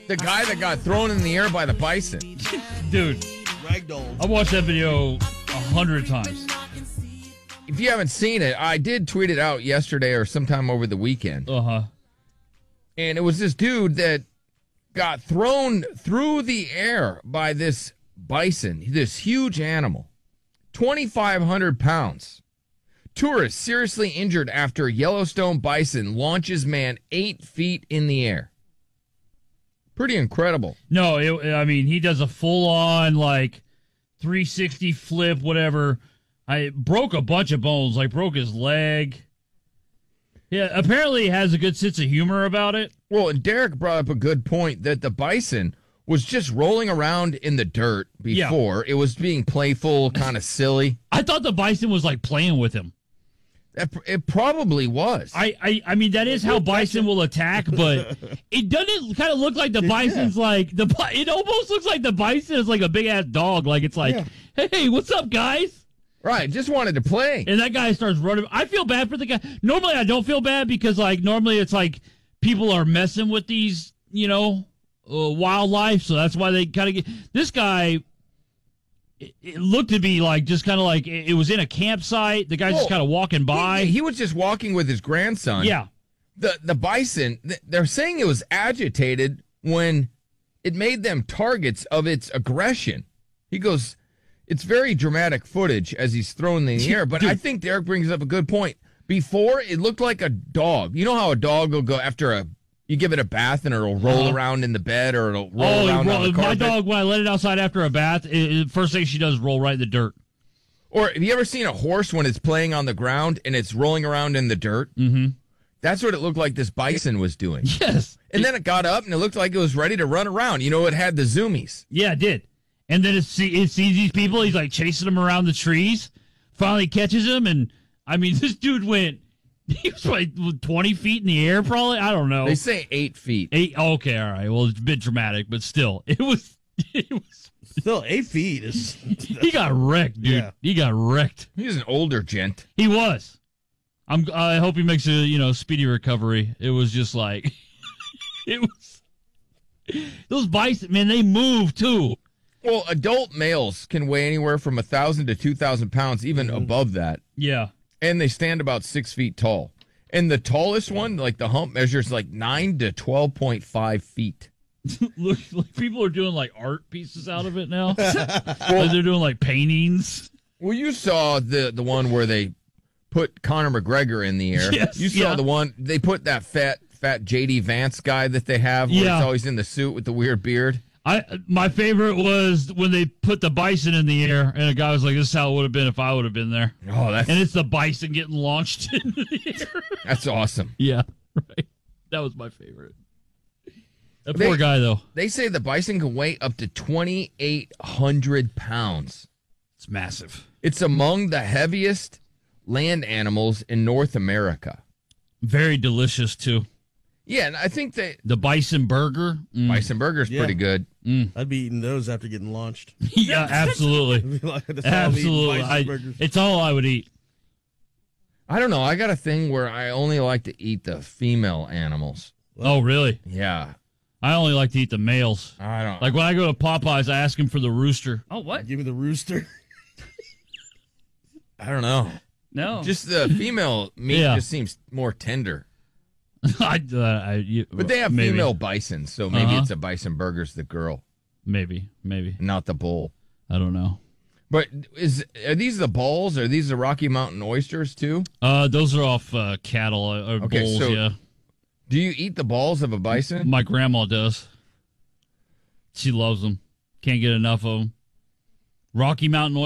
The guy that got thrown in the air by the bison. Dude, Ragdoll. I watched that video 100 times. If you haven't seen it, I did tweet it out yesterday or sometime over the weekend. Uh-huh. And it was this dude that got thrown through the air by this bison, this huge animal, 2,500 pounds. Tourist seriously injured after Yellowstone bison launches man 8 feet in the air. Pretty incredible. No, he does a full-on, 360 flip, whatever. I broke a bunch of bones, broke his leg. Yeah, apparently he has a good sense of humor about it. Well, and Derek brought up a good point that the bison was just rolling around in the dirt before. Yeah. It was being playful, kind of silly. I thought the bison was, playing with him. It probably was. I mean, that is how bison will attack, but it doesn't kind of look like the bison's it almost looks like the bison is like a big ass dog. Hey, what's up, guys? Right, just wanted to play. And that guy starts running. I feel bad for the guy. Normally, I don't feel bad because, normally it's people are messing with these, wildlife, so that's why they kind of get. This guy, it looked to be it was in a campsite. The guy's just kind of walking by. He was just walking with his grandson. Yeah. The bison, they're saying it was agitated when it made them targets of its aggression. He goes, it's very dramatic footage as he's thrown in the air, but I think Derek brings up a good point. Before, it looked like a dog. You know how a dog will go after you give it a bath and it'll roll around in the bed or it'll roll around on the carpet? My dog, when I let it outside after a bath, first thing she does is roll right in the dirt. Or have you ever seen a horse when it's playing on the ground and it's rolling around in the dirt? Mm-hmm. That's what it looked like this bison was doing. Yes. And then it got up and it looked like it was ready to run around. It had the zoomies. Yeah, it did. And then it sees these people. He's chasing them around the trees. Finally catches them. And this dude he was 20 feet in the air, probably. I don't know. They say 8 feet. 8. Okay, all right. Well, it's a bit dramatic, but still, it was still 8 feet. He got wrecked, dude. Yeah. He got wrecked. He was an older gent. He was. I hope he makes a speedy recovery. It was just it was. Those bison, man, they move too. Well, adult males can weigh anywhere from 1,000 to 2,000 pounds, even above that. Yeah. And they stand about 6 feet tall. And the tallest one, the hump, measures 9 to 12.5 feet. Look, people are doing art pieces out of it now. They're doing paintings. Well, you saw the one where they put Conor McGregor in the air. Yes, you saw the one, they put that fat J.D. Vance guy that they have where he's always in the suit with the weird beard. My favorite was when they put the bison in the air, and a guy was like, "This is how it would have been if I would have been there." Oh, and it's the bison getting launched into the air. That's awesome. Yeah, right. That was my favorite. That poor guy, though. They say the bison can weigh up to 2,800 pounds. It's massive. It's among the heaviest land animals in North America. Very delicious, too. Yeah, and I think the bison burger. Bison burger's pretty good. I'd be eating those after getting launched. Yeah, absolutely. Absolutely. It's all I would eat. I don't know. I got a thing where I only like to eat the female animals. Oh, really? Yeah. I only like to eat the males. I don't. When I go to Popeyes, I ask him for the rooster. Oh, what? Give me the rooster. I don't know. No. Just the female meat just seems more tender. But they have female bisons, so maybe it's a bison burger's the girl. Maybe. Not the bull. I don't know. But are these the balls? Are these the Rocky Mountain oysters too? Those are off cattle or bulls, yeah. Do you eat the balls of a bison? My grandma does. She loves them. Can't get enough of them. Rocky Mountain